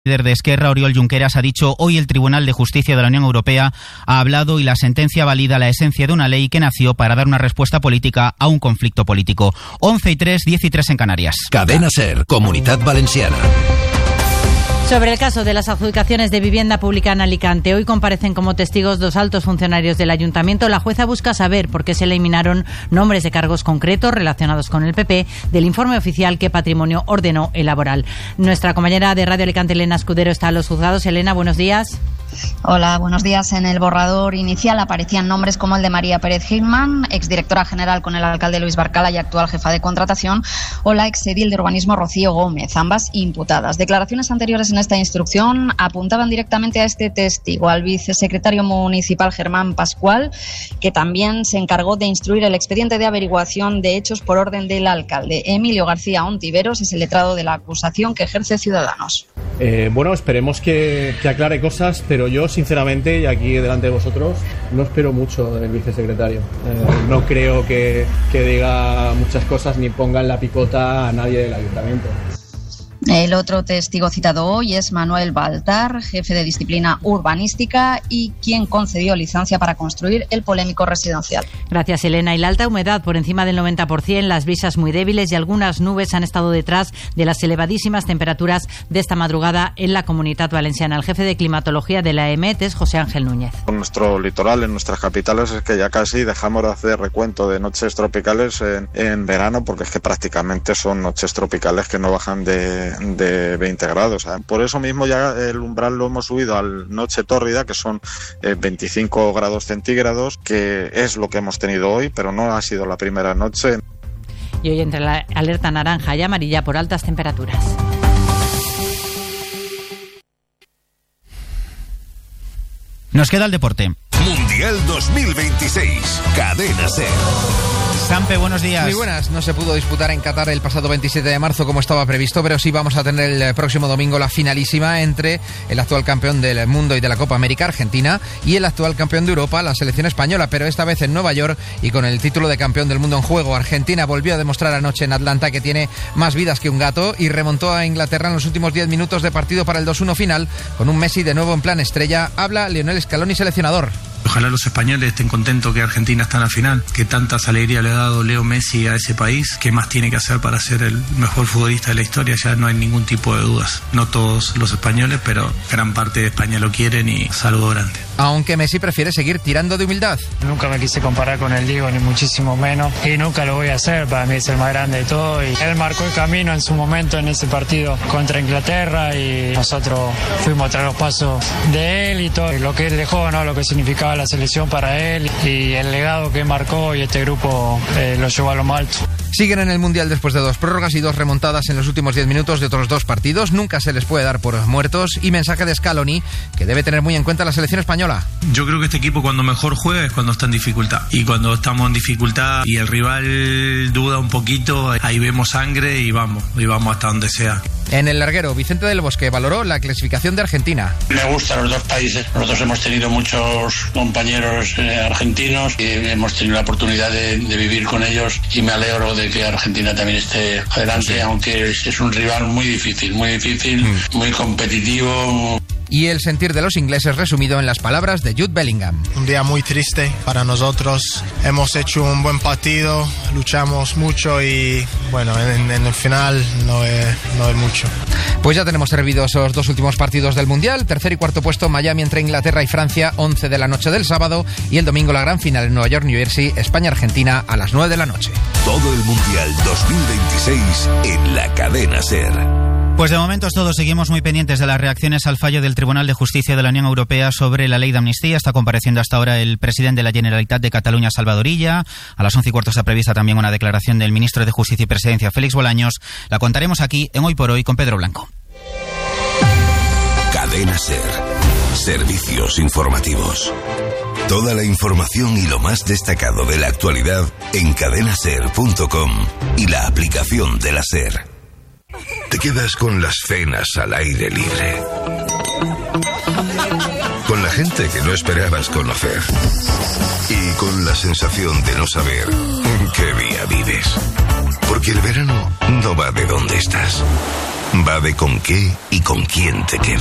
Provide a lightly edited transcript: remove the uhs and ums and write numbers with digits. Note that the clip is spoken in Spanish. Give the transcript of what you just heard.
El líder de Esquerra, Oriol Junqueras, ha dicho: hoy el Tribunal de Justicia de la Unión Europea ha hablado y la sentencia valida la esencia de una ley que nació para dar una respuesta política a un conflicto político. 11:03, 10:03 en Canarias. Cadena SER, Comunitat Valenciana. Sobre el caso de las adjudicaciones de vivienda pública en Alicante, hoy comparecen como testigos dos altos funcionarios del Ayuntamiento. La jueza busca saber por qué se eliminaron nombres de cargos concretos relacionados con el PP del informe oficial que Patrimonio ordenó elaborar. Nuestra compañera de Radio Alicante, Elena Escudero, está en los juzgados. Elena, buenos días. Hola, buenos días. En el borrador inicial aparecían nombres como el de María Pérez Gilman, exdirectora general con el alcalde Luis Barcala y actual jefa de contratación, o la exedil de urbanismo Rocío Gómez, ambas imputadas. Declaraciones anteriores en esta instrucción apuntaban directamente a este testigo, al vicesecretario municipal Germán Pascual, que también se encargó de instruir el expediente de averiguación de hechos por orden del alcalde. Emilio García Ontiveros es el letrado de la acusación que ejerce Ciudadanos. Bueno, esperemos que aclare cosas, pero yo sinceramente, y aquí delante de vosotros, no espero mucho del vicesecretario. No creo que diga muchas cosas ni ponga en la picota a nadie del ayuntamiento. El otro testigo citado hoy es Manuel Baltar, jefe de disciplina urbanística y quien concedió licencia para construir el polémico residencial. Gracias, Elena. Y la alta humedad por encima del 90%, las brisas muy débiles y algunas nubes han estado detrás de las elevadísimas temperaturas de esta madrugada en la Comunitat Valenciana. El jefe de climatología de la EMET es José Ángel Núñez. En nuestro litoral, en nuestras capitales, es que ya casi dejamos de hacer recuento de noches tropicales en verano, porque es que prácticamente son noches tropicales que no bajan de 20 grados. Por eso mismo ya el umbral lo hemos subido al noche tórrida, que son 25 grados centígrados, que es lo que hemos tenido hoy, pero no ha sido la primera noche. Y hoy entre la alerta naranja y amarilla por altas temperaturas. Nos queda el deporte. Mundial 2026, Cadena SER. Sampe, buenos días. Muy buenas. No se pudo disputar en Qatar el pasado 27 de marzo como estaba previsto, pero sí vamos a tener el próximo domingo la finalísima entre el actual campeón del mundo y de la Copa América, Argentina, y el actual campeón de Europa, la selección española, pero esta vez en Nueva York y con el título de campeón del mundo en juego. Argentina volvió a demostrar anoche en Atlanta que tiene más vidas que un gato y remontó a Inglaterra en los últimos 10 minutos de partido para el 2-1 final, con un Messi de nuevo en plan estrella. Habla Lionel Scaloni, seleccionador. Ojalá los españoles estén contentos que Argentina está en la final, que tantas alegrías le ha dado Leo Messi a ese país. ¿Qué más tiene que hacer para ser el mejor futbolista de la historia? Ya no hay ningún tipo de dudas. No todos los españoles, pero gran parte de España lo quieren y saludo grande. Aunque Messi prefiere seguir tirando de humildad. Nunca me quise comparar con el Diego, ni muchísimo menos, y nunca lo voy a hacer. Para mí es el más grande de todo, y él marcó el camino en su momento en ese partido contra Inglaterra, y nosotros fuimos tras los pasos de él y todo lo que él dejó, ¿no? Lo que significaba la selección para él y el legado que marcó, y este grupo lo llevó a lo más alto. Siguen en el Mundial después de 2 prórrogas y 2 remontadas en los últimos 10 minutos de otros 2 partidos. Nunca se les puede dar por muertos. Y mensaje de Scaloni, que debe tener muy en cuenta la selección española. Yo creo que este equipo cuando mejor juega es cuando está en dificultad. Y cuando estamos en dificultad y el rival duda un poquito, ahí vemos sangre y vamos hasta donde sea. En el larguero, Vicente del Bosque valoró la clasificación de Argentina. Me gustan los dos países. Nosotros hemos tenido muchos compañeros argentinos y hemos tenido la oportunidad de vivir con ellos, y me alegro de que Argentina también esté adelante, sí. Aunque es un rival muy difícil, muy competitivo. Y el sentir de los ingleses resumido en las palabras de Jude Bellingham. Un día muy triste para nosotros. Hemos hecho un buen partido, luchamos mucho y bueno, en el final no es mucho. Pues ya tenemos servidos esos 2 últimos partidos del Mundial. Tercer y cuarto puesto, Miami entre Inglaterra y Francia, 11 de la noche del sábado. Y el domingo la gran final en Nueva York, New Jersey, España-Argentina a las 9 de la noche. Todo el Mundial 2026 en la Cadena SER. Pues de momento es todo. Seguimos muy pendientes de las reacciones al fallo del Tribunal de Justicia de la Unión Europea sobre la ley de amnistía. Está compareciendo hasta ahora el presidente de la Generalitat de Cataluña, Salvador Illa. A las 11:15 está prevista también una declaración del ministro de Justicia y Presidencia, Félix Bolaños. La contaremos aquí en Hoy por Hoy con Pedro Blanco. Cadena SER. Servicios informativos. Toda la información y lo más destacado de la actualidad en cadenaser.com y la aplicación de la SER. Te quedas con las cenas al aire libre, con la gente que no esperabas conocer y con la sensación de no saber en qué día vives. Porque el verano no va de dónde estás, va de con qué y con quién te quedas.